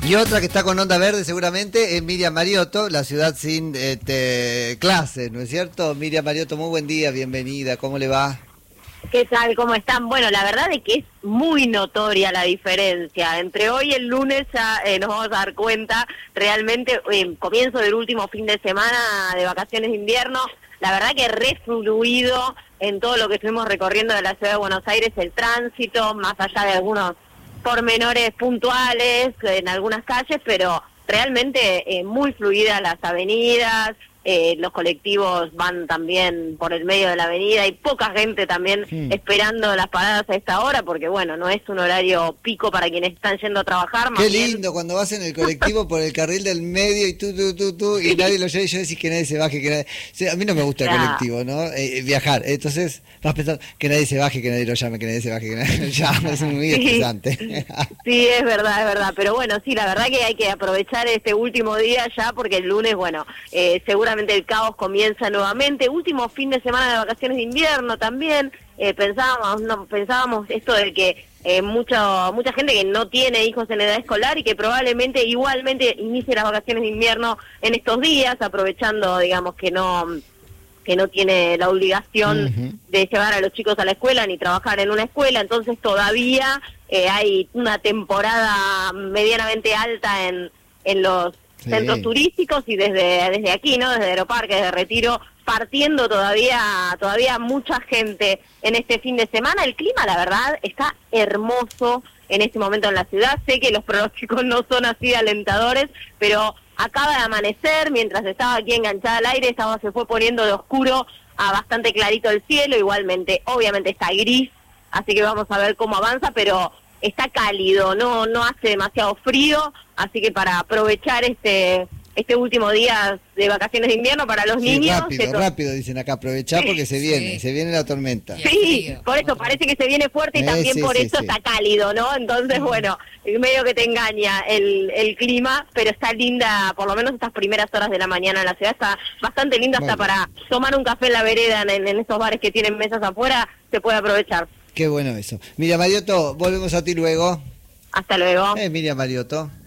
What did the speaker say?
Y otra que está con onda verde seguramente es Miriam Mariotto, la ciudad sin clases, ¿no es cierto? Miriam Mariotto, muy buen día, bienvenida, ¿cómo le va? ¿Qué tal? ¿Cómo están? Bueno, la verdad es que es muy notoria la diferencia. Entre hoy y el lunes ya nos vamos a dar cuenta, realmente, comienzo del último fin de semana de vacaciones de invierno, la verdad que re fluido en todo lo que estuvimos recorriendo de la ciudad de Buenos Aires, el tránsito, más allá de algunos pormenores puntuales en algunas calles, pero realmente muy fluidas las avenidas. Los colectivos van también por el medio de la avenida, hay poca gente también esperando las paradas a esta hora, porque bueno, no es un horario pico para quienes están yendo a trabajar. Qué lindo cuando vas en el colectivo por el carril del medio y tú, y nadie lo lleva y yo decís que nadie se baje, que nadie... O sea, a mí no me gusta el colectivo, ¿no? Viajar, entonces vas pensando que nadie se baje, que nadie lo llame, que nadie se baje, que nadie lo llame, es muy estresante. Sí, es verdad, pero bueno, sí, la verdad que hay que aprovechar este último día ya, porque el lunes, bueno, seguramente el caos comienza nuevamente. Último fin de semana de vacaciones de invierno también. Pensábamos esto de que mucha gente que no tiene hijos en edad escolar y que probablemente igualmente inicie las vacaciones de invierno en estos días, aprovechando, digamos, que no tiene la obligación de llevar a los chicos a la escuela ni trabajar en una escuela, entonces todavía hay una temporada medianamente alta en los centros turísticos y desde aquí, ¿no? Desde Aeroparque, desde Retiro, partiendo todavía mucha gente en este fin de semana. El clima, la verdad, está hermoso en este momento en la ciudad. Sé que los pronósticos no son así de alentadores, pero acaba de amanecer, mientras estaba aquí enganchada al aire, se fue poniendo de oscuro a bastante clarito el cielo, igualmente, obviamente está gris, así que vamos a ver cómo avanza, pero está cálido, no hace demasiado frío, así que para aprovechar este último día de vacaciones de invierno para los niños... Rápido, dicen acá, aprovechá porque se viene la tormenta. Sí, por eso parece que se viene fuerte y también por eso está cálido, ¿no? Entonces, bueno, medio que te engaña el clima, pero está linda, por lo menos estas primeras horas de la mañana en la ciudad, está bastante linda hasta para tomar un café en la vereda, en esos bares que tienen mesas afuera, se puede aprovechar. Qué bueno eso. Miriam Mariotto, volvemos a ti luego. Hasta luego. Miriam Mariotto.